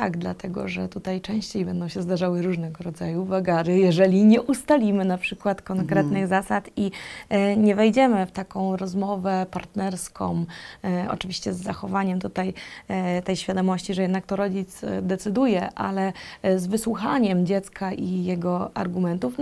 tak, dlatego że tutaj częściej będą się zdarzały różnego rodzaju wagary, jeżeli nie ustalimy na przykład konkretnych zasad i nie wejdziemy w taką rozmowę partnerską, oczywiście z zachowaniem tutaj tej świadomości, że jednak to rodzic decyduje, ale z wysłuchaniem dziecka i jego argumentów,